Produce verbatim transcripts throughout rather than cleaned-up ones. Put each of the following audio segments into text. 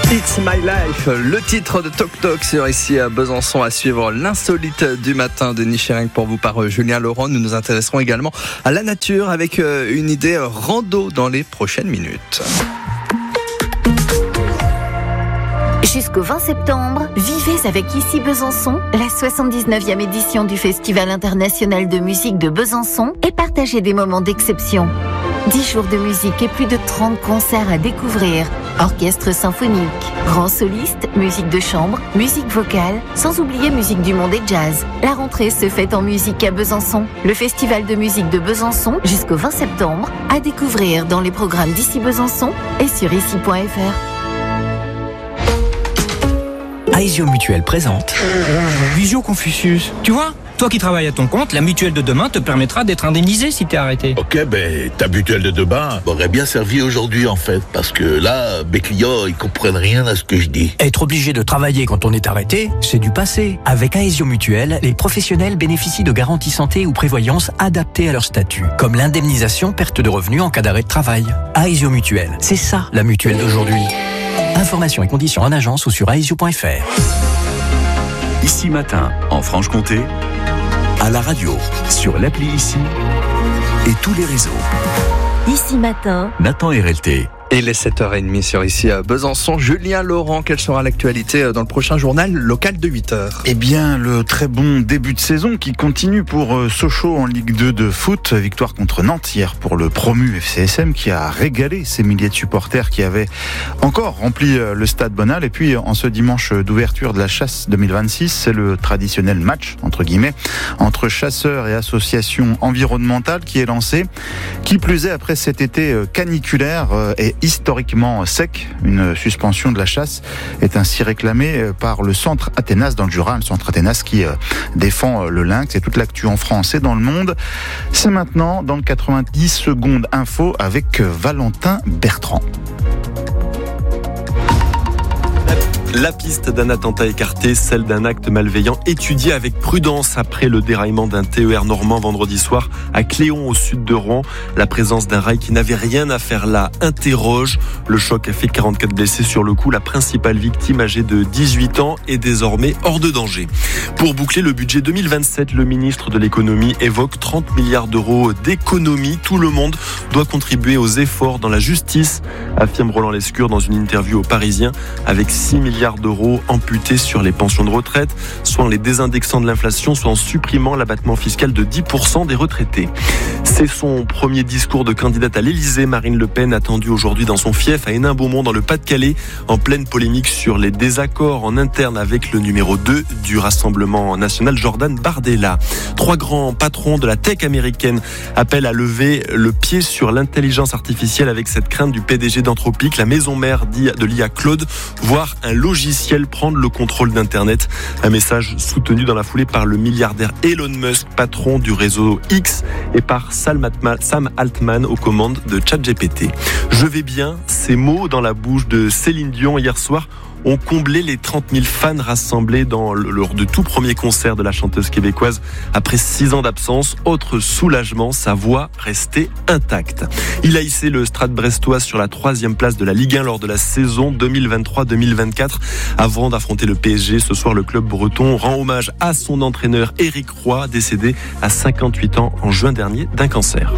It's My Life, le titre de Toc Toc sur ici à Besançon, à suivre l'insolite du matin de Nichiring pour vous par Julien Laurent. Nous nous intéresserons également à la nature avec une idée rando dans les prochaines minutes. Jusqu'au vingt septembre, vivez avec Ici Besançon, la soixante-dix-neuvième édition du Festival international de musique de Besançon, et partagez des moments d'exception. dix jours de musique et plus de trente concerts à découvrir. Orchestre symphonique, grands solistes, musique de chambre, musique vocale, sans oublier musique du monde et jazz. La rentrée se fête en musique à Besançon. Le Festival de musique de Besançon jusqu'au vingt septembre, à découvrir dans les programmes d'Ici Besançon et sur ici point f r. Aesio Mutuelle présente Visio Confucius. Tu vois, toi qui travailles à ton compte, la mutuelle de demain te permettra d'être indemnisé si t'es arrêté. Ok, ben ta mutuelle de demain m'aurait bien servi aujourd'hui en fait, parce que là, mes clients, ils comprennent rien à ce que je dis. Être obligé de travailler quand on est arrêté, c'est du passé. Avec Aesio Mutuelle, les professionnels bénéficient de garanties santé ou prévoyance adaptées à leur statut, comme l'indemnisation perte de revenus en cas d'arrêt de travail. Aesio Mutuelle, c'est ça la mutuelle d'aujourd'hui. Informations et conditions en agence ou sur aesio point f r. Ici Matin, en Franche-Comté, à la radio, sur l'appli Ici et tous les réseaux. Ici Matin, Nathan R L T. Et il est sept heures trente sur ici à Besançon. Julien Laurent, quelle sera l'actualité dans le prochain journal local de huit heures? Eh bien, le très bon début de saison qui continue pour Sochaux en Ligue deux de foot. Victoire contre Nantes hier pour le promu F C S M qui a régalé ses milliers de supporters qui avaient encore rempli le stade Bonal. Et puis, en ce dimanche d'ouverture de la chasse deux mille vingt-six, c'est le traditionnel match, entre guillemets, entre chasseurs et associations environnementales qui est lancé. Qui plus est, après cet été caniculaire et historiquement sec, une suspension de la chasse est ainsi réclamée par le centre Athénas dans le Jura, le centre Athénas qui défend le lynx et toute l'actu en France et dans le monde. C'est maintenant dans le quatre-vingt-dix secondes info avec Valentin Bertrand. La piste d'un attentat écarté, celle d'un acte malveillant étudié avec prudence après le déraillement d'un T E R normand vendredi soir à Cléon au sud de Rouen. La présence d'un rail qui n'avait rien à faire là interroge. Le choc a fait quarante-quatre blessés sur le coup. La principale victime, âgée de dix-huit ans, est désormais hors de danger. Pour boucler le budget deux mille vingt-sept, le ministre de l'économie évoque trente milliards d'euros d'économies. Tout le monde doit contribuer aux efforts dans la justice, affirme Roland Lescure dans une interview aux Parisiens, avec six milliards d'euros amputés sur les pensions de retraite, soit en les désindexant de l'inflation, soit en supprimant l'abattement fiscal de dix pour cent des retraités. C'est son premier discours de candidate à l'Élysée. Marine Le Pen attendue aujourd'hui dans son fief à Hénin-Beaumont dans le Pas-de-Calais, en pleine polémique sur les désaccords en interne avec le numéro deux du Rassemblement national, Jordan Bardella. Trois grands patrons de la tech américaine appellent à lever le pied sur l'intelligence artificielle avec cette crainte du P D G d'Anthropic, la maison mère de l'I A Claude, voire un logiciel prendre le contrôle d'Internet. Un message soutenu dans la foulée par le milliardaire Elon Musk, patron du réseau X, et par Sam Altman aux commandes de ChatGPT. Je vais bien, ces mots dans la bouche de Céline Dion hier soir ont comblé les trente mille fans rassemblés dans le, lors de tout premier concert de la chanteuse québécoise après six ans d'absence. Autre soulagement, sa voix restait intacte. Il a hissé le Stade brestois sur la troisième place de la Ligue un lors de la saison deux mille vingt-trois deux mille vingt-quatre. Avant d'affronter le P S G, ce soir le club breton rend hommage à son entraîneur Éric Roy, décédé à cinquante-huit ans en juin dernier d'un cancer.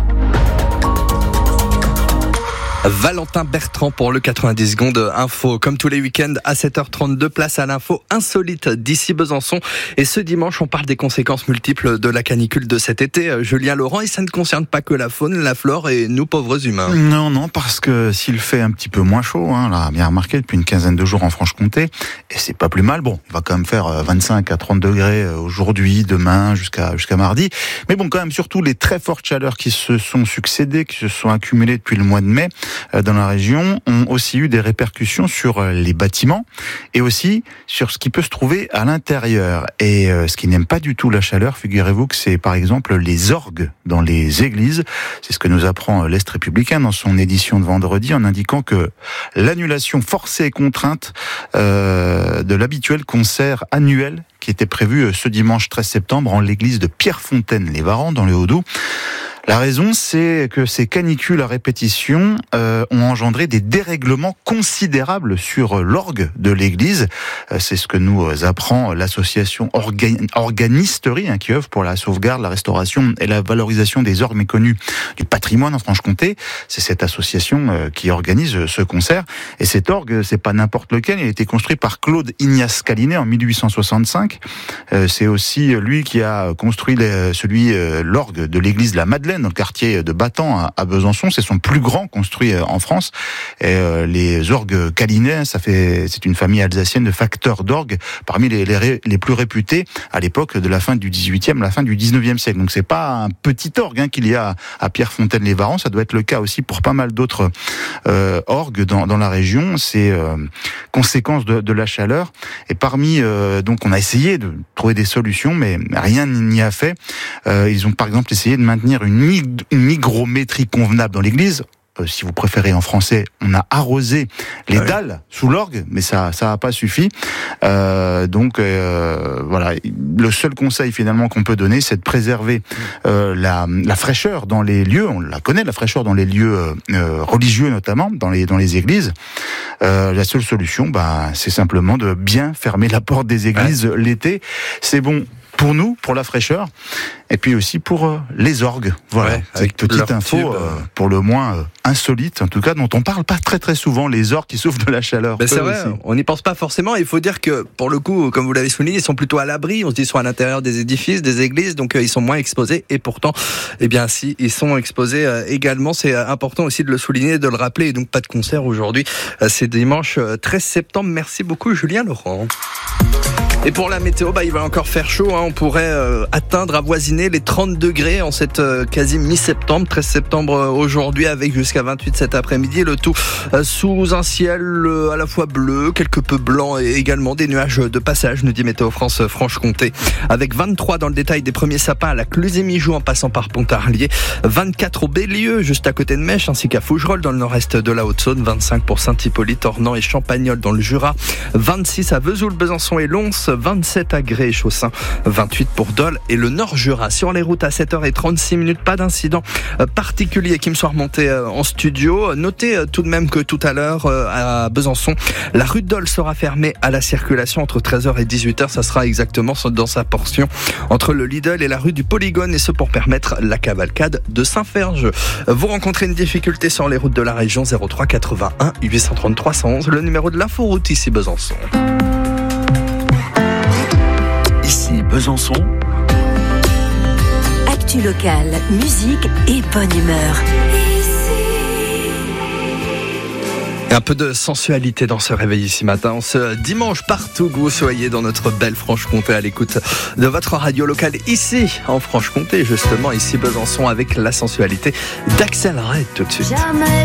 Valentin Bertrand pour le quatre-vingt-dix secondes info. Comme tous les week-ends à sept heures trente-deux, place à l'info insolite d'ici Besançon. Et ce dimanche, on parle des conséquences multiples de la canicule de cet été. Julien Laurent, et ça ne concerne pas que la faune, la flore et nous pauvres humains. Non, non, parce que s'il fait un petit peu moins chaud, hein, là, bien remarqué, depuis une quinzaine de jours en Franche-Comté, et c'est pas plus mal. Bon, il va quand même faire vingt-cinq à trente degrés aujourd'hui, demain, jusqu'à, jusqu'à mardi. Mais bon, quand même, surtout les très fortes chaleurs qui se sont succédées, qui se sont accumulées depuis le mois de mai, dans la région, ont aussi eu des répercussions sur les bâtiments et aussi sur ce qui peut se trouver à l'intérieur. Et ce qui n'aime pas du tout la chaleur, figurez-vous que c'est par exemple les orgues dans les églises. C'est ce que nous apprend l'Est républicain dans son édition de vendredi en indiquant que l'annulation forcée et contrainte euh, de l'habituel concert annuel qui était prévu ce dimanche treize septembre en l'église de Pierrefontaine-les-Varans dans le Haut-Doubs La raison, c'est que ces canicules à répétition euh, ont engendré des dérèglements considérables sur l'orgue de l'église. Euh, c'est ce que nous apprend l'association Orga- Organisterie, hein, qui œuvre pour la sauvegarde, la restauration et la valorisation des orgues méconnus du patrimoine en Franche-Comté. C'est cette association euh, qui organise ce concert. Et cet orgue, c'est pas n'importe lequel. Il a été construit par Claude Ignace Calinet en mille huit cent soixante-cinq. Euh, c'est aussi lui qui a construit les, celui euh, l'orgue de l'église de la Madeleine dans le quartier de Battan à Besançon. C'est son plus grand construit en France. Et euh, les orgues Calinet, ça fait, c'est une famille alsacienne de facteurs d'orgues parmi les, les, les plus réputés à l'époque de la fin du dix-huitième, la fin du dix-neuvième siècle. Donc c'est pas un petit orgue hein, qu'il y a à Pierrefontaine-les-Varans. Ça doit être le cas aussi pour pas mal d'autres euh, orgues dans, dans la région. C'est euh, conséquence de, de la chaleur. Et parmi, euh, donc on a essayé de trouver des solutions, mais rien n'y a fait. Euh, ils ont par exemple essayé de maintenir une une hygrométrie convenable dans l'église. Euh, si vous préférez en français, on a arrosé les ah oui. dalles sous l'orgue, mais ça ça a pas suffi. Euh, donc euh, voilà, le seul conseil finalement qu'on peut donner, c'est de préserver euh, la, la fraîcheur dans les lieux. On la connaît, la fraîcheur dans les lieux euh, religieux notamment, dans les dans les églises. Euh, la seule solution, bah, c'est simplement de bien fermer la porte des églises ouais. l'été. C'est bon pour nous, pour la fraîcheur, et puis aussi pour euh, les orgues. Voilà, ouais, avec petite info, tube, euh, pour le moins euh, insolite, en tout cas, dont on parle pas très très souvent, les orgues qui souffrent de la chaleur. Ben c'est vrai, aussi. On n'y pense pas forcément. Il faut dire que, pour le coup, comme vous l'avez souligné, ils sont plutôt à l'abri. On se dit, ils sont à l'intérieur des édifices, des églises, donc euh, ils sont moins exposés. Et pourtant, eh bien, si, ils sont exposés euh, également. C'est euh, important aussi de le souligner, de le rappeler. Et donc, pas de concert aujourd'hui. Euh, c'est dimanche euh, treize septembre. Merci beaucoup, Julien Laurent. Et pour la météo, bah, il va encore faire chaud, hein. On pourrait euh, atteindre, avoisiner les trente degrés en cette euh, quasi mi-septembre, treize septembre euh, aujourd'hui, avec jusqu'à vingt-huit cet après-midi. Le tout euh, sous un ciel euh, à la fois bleu, quelque peu blanc et également des nuages de passage, nous dit Météo France Franche-Comté. Avec vingt-trois dans le détail des premiers sapins à la Cluse-et-Mijoux en passant par Pontarlier, vingt-quatre au Bélieu, juste à côté de Mèche, ainsi qu'à Fougerolles dans le nord-est de la Haute-Saône, vingt-cinq pour Saint-Hippolyte, Ornans et Champagnole dans le Jura, vingt-six à Vesoul, Besançon et Lons, vingt-sept à Grès et Chaussin, vingt-huit pour Dole et le Nord-Jura. Sur les routes à sept heures trente-six minutes, pas d'incident particulier qui me soit remonté en studio. Notez tout de même que tout à l'heure à Besançon, la rue de Dole sera fermée à la circulation entre treize heures et dix-huit heures. Ça sera exactement dans sa portion entre le Lidl et la rue du Polygone, et ce pour permettre la cavalcade de Saint-Ferge. Vous rencontrez une difficulté sur les routes de la région, zéro trois quatre-vingt-un huit cent trente trois cent onze, le numéro de l'inforoute ici Besançon. Ici Besançon. Actu locale, musique et bonne humeur. Et un peu de sensualité dans ce réveil ici matin, ce dimanche, partout que vous soyez dans notre belle Franche-Comté, à l'écoute de votre radio locale ici en Franche-Comté, justement ici Besançon, avec la sensualité d'Axel Red tout de suite. Jamais